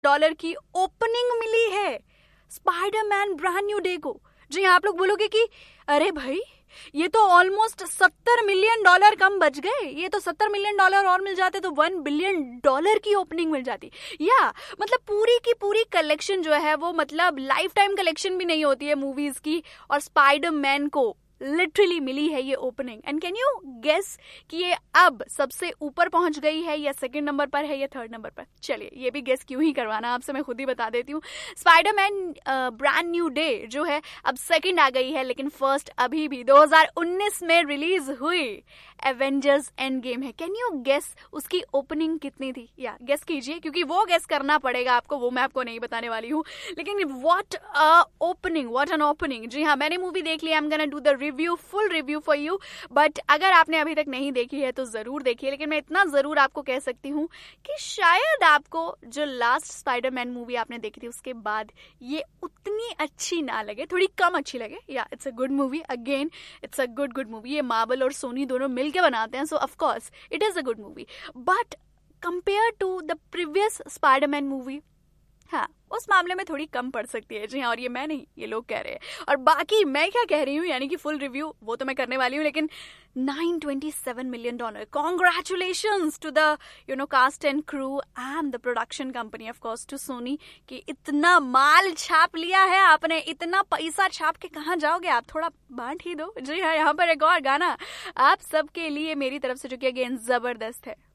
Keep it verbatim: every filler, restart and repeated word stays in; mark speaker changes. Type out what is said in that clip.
Speaker 1: Dollar की opening मिली है Spiderman brand new day को। जी आप लोग बोलोगे कि अरे भाई ये तो ऑलमोस्ट सत्तर मिलियन डॉलर कम बच गए, ये तो सत्तर मिलियन डॉलर और मिल जाते तो वन बिलियन डॉलर की ओपनिंग मिल जाती। या मतलब पूरी की पूरी कलेक्शन जो है वो मतलब लाइफ टाइम कलेक्शन भी नहीं होती है मूवीज की, और स्पाइडरमैन को लिटरली मिली है ये opening. And can you guess कि ये अब सबसे ऊपर पहुंच गई है या सेकंड नंबर पर है या थर्ड नंबर पर? चलिए ये भी गेस क्यों ही करवाना, आपसे मैं खुद ही बता देती हूँ। स्पाइडरमैन ब्रांड न्यू डे जो है अब सेकंड आ गई है, लेकिन फर्स्ट अभी भी दो हज़ार उन्नीस में रिलीज हुई एवेंजर्स एंड गेम है। कैन यू गेस उसकी ओपनिंग कितनी थी? या गेस कीजिए, क्योंकि वो गेस करना पड़ेगा आपको, वो मैं आपको नहीं बताने वाली हूँ। लेकिन what a opening, what an opening. जी हाँ, मैंने मूवी देख ली, I am gonna do the review, full review for you. But अगर आपने अभी तक नहीं देखी है तो जरूर देखिए। लेकिन मैं इतना जरूर आपको कह सकती हूँ कि शायद आपको जो लास्ट स्पाइडरमैन मूवी आपने देखी थी उसके बाद ये उतनी अच्छी ना लगे, थोड़ी कम अच्छी लगे। या it's a good movie, again it's a good good movie. ये मार्वल और सोनी दोनों मिलके बनाते हैं, सो of course it is a good movie. But compare to the previous Spiderman movie, हाँ उस मामले में थोड़ी कम पड़ सकती है। जी हाँ, और ये मैं नहीं, ये लोग कह रहे हैं। और बाकी मैं क्या कह रही हूँ, यानी कि फुल रिव्यू वो तो मैं करने वाली हूँ, लेकिन nine twenty seven million dollar, congratulations to the you know cast and crew and the production company, of course to Soni, कि इतना माल छाप लिया है आपने। इतना पैसा छाप के कहाँ जाओगे आप, थोड़ा बांट ही दो। जी हाँ, यहाँ पर एक और गाना आप सबके लिए मेरी तरफ से, जो कि अगेन जबरदस्त है।